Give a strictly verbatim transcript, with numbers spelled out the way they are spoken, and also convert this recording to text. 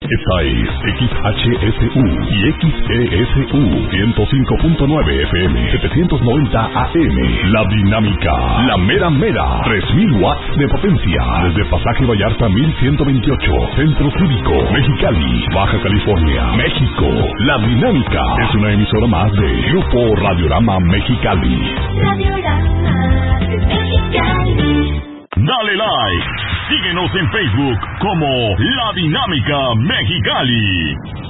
Esta es X H S U y X E S U ciento cinco punto nueve F M, setecientos noventa A M. La Dinámica, la mera mera, tres mil watts de potencia. Desde Pasaje Vallarta mil ciento veintiocho, Centro Cívico, Mexicali, Baja California, México. La Dinámica es una emisora más de Grupo Radiorama Mexicali. Radiorama Mexicali. Dale like. Síguenos en Facebook como La Dinámica Mexicali.